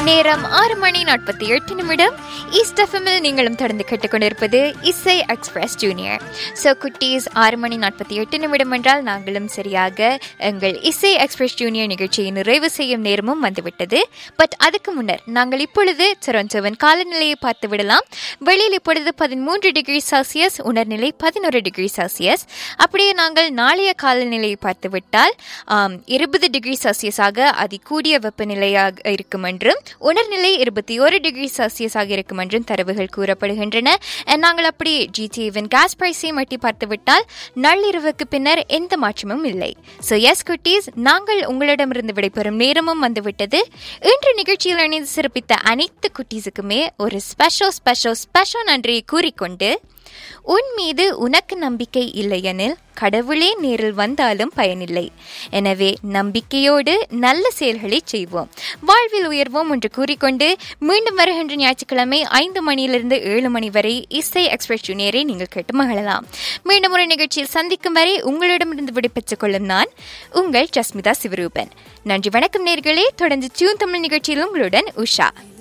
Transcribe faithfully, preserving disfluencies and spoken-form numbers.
நேரம் ஆறு மணி நாற்பத்தி எட்டு நிமிடம். ஈஸ்ட் எஃப்எம்மில் நீங்களும் தொடர்ந்து கேட்டுக்கொண்டிருப்பது இசை எக்ஸ்பிரஸ் ஜூனியர். ஸோ குட்டீஸ், ஆறு மணி நாற்பத்தி எட்டு நிமிடம் என்றால் நாங்களும் சரியாக எங்கள் இசை எக்ஸ்பிரஸ் ஜூனியர் நிகழ்ச்சியை நிறைவு செய்யும் நேரமும் வந்துவிட்டது. பட் அதுக்கு முன்னர் நாங்கள் இப்பொழுது டொரண்டோவின் காலநிலையை பார்த்து விடலாம். வெளியில் இப்பொழுது பதிமூன்று டிகிரி செல்சியஸ், உணர்நிலை பதினோரு டிகிரி செல்சியஸ். அப்படியே நாங்கள் நாளைய காலநிலையை பார்த்து விட்டால் இருபது டிகிரி செல்சியஸாக அதி கூடிய வெப்பநிலையாக இருக்கும் என்றும் உணர்நிலை இருபத்தி ஒரு டிகிரி செல்சியஸாக இருக்கும் என்றும் தரவுகள் கூறப்படுகின்றன. நாங்கள் அப்படி ஜிடிஏவின் கேஸ் பிரைஸை மட்டி பார்த்துவிட்டால் நள்ளிரவுக்கு பின்னர் எந்த மாற்றமும் இல்லை. ஸோ எஸ் குட்டீஸ், நாங்கள் உங்களிடமிருந்து விடைபெறும் நேரமும் வந்துவிட்டது. இன்று நிகழ்ச்சியில் இணைந்து சிறப்பித்த அனைத்து குட்டீஸுக்குமே ஒரு ஸ்பெஷல் ஸ்பெஷல் ஸ்பெஷல் நன்றியை கூறிக்கொண்டு, உன் மீது உனக்கு நம்பிக்கை இல்லையெனில் கடவுளே நேரில் வந்தாலும் பயனில்லை. எனவே நம்பிக்கையோடு நல்ல செயல்களை செய்வோம், வாழ்வில் உயர்வோம் என்று கூறிக்கொண்டு மீண்டும் வருகின்ற ஞாயிற்றுக்கிழமை ஐந்து மணியிலிருந்து ஏழு மணி வரை இசை எக்ஸ்பிரஸ் ஜூனியரை நீங்கள் கேட்டு மகிழலாம். மீண்டும் ஒரு நிகழ்ச்சியில் சந்திக்கும் வரை உங்களிடமிருந்து விடைபெற்றுக் கொள்ளும் நான் உங்கள் ஜஸ்மிதா சிவரூபன். நன்றி, வணக்கம் நேர்களே. தொடர்ந்து டியூன் தமிழ் நிகழ்ச்சியில் உங்களுடன் உஷா.